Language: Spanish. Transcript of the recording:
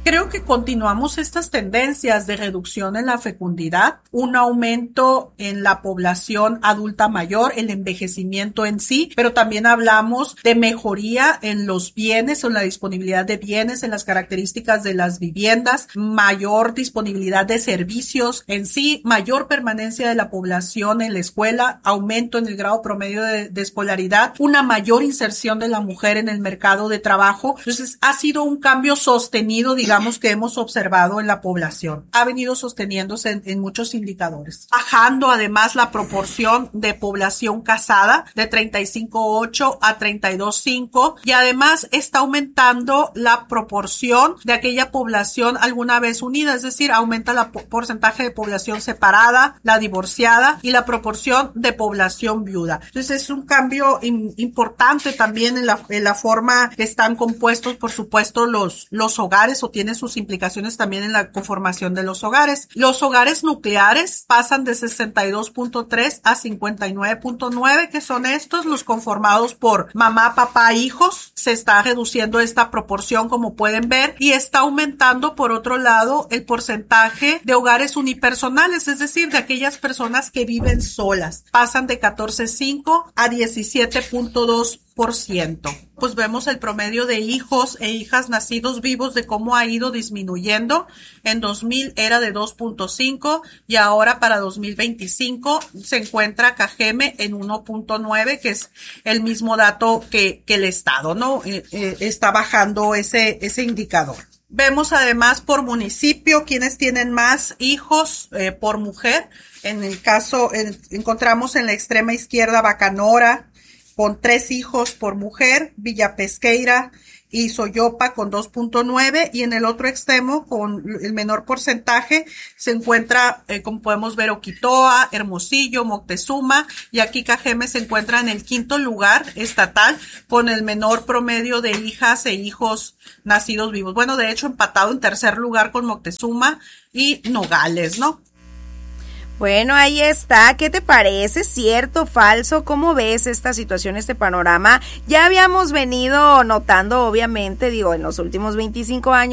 Creo que continuamos estas tendencias de reducción en la fecundidad, un aumento en la población adulta mayor, el envejecimiento en sí, pero también hablamos de mejoría en los bienes o en la disponibilidad de bienes, en las características de las viviendas, mayor disponibilidad de servicios en sí, mayor permanencia de la población en la escuela, aumento en el grado promedio de escolaridad, una mayor inserción de la mujer en el mercado de trabajo. Entonces, ha sido un cambio sostenido, digamos, que hemos observado en la población. Ha venido sosteniéndose en muchos indicadores. Bajando además la proporción de población casada de 35.8 a 32.5 y además está aumentando la proporción de aquella población alguna vez unida, es decir, aumenta el porcentaje de población separada, la divorciada y la proporción de población viuda. Entonces es un cambio importante también en la forma que están compuestos, por supuesto, los hogares, o tiene sus implicaciones también en la conformación de los hogares. Los hogares nucleares pasan de 62.3 a 59.9, que son estos, los conformados por mamá, papá, hijos. Se está reduciendo esta proporción, como pueden ver, y está aumentando, por otro lado, el porcentaje de hogares unipersonales, es decir, de aquellas personas que viven solas. Pasan de 14.5 a 17.2%. Pues vemos el promedio de hijos e hijas nacidos vivos de cómo ha ido disminuyendo. En 2000 era de 2.5 y ahora para 2025 se encuentra Cajeme en 1.9, que es el mismo dato que el Estado, ¿no? Está bajando ese indicador. Vemos además por municipio quienes tienen más hijos por mujer. En el caso, encontramos en la extrema izquierda Bacanora con 3 hijos por mujer, Villa Pesqueira y Soyopa con 2.9, y en el otro extremo, con el menor porcentaje, se encuentra, como podemos ver, Oquitoa, Hermosillo, Moctezuma, y aquí Cajeme se encuentra en el 5º lugar estatal con el menor promedio de hijas e hijos nacidos vivos. Bueno, de hecho, empatado en 3er lugar con Moctezuma y Nogales, ¿no? Bueno, ahí está. ¿Qué te parece? ¿Cierto, falso? ¿Cómo ves esta situación, este panorama? Ya habíamos venido notando, obviamente, en los últimos 25 años,